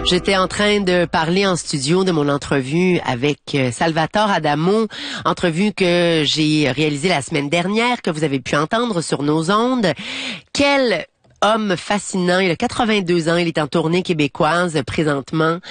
J'étais en train de parler en studio de mon entrevue avec Salvatore Adamo, entrevue que j'ai réalisée la semaine dernière, que vous avez pu entendre sur nos ondes. Quel homme fascinant, il a 82 ans, il est en tournée québécoise présentement.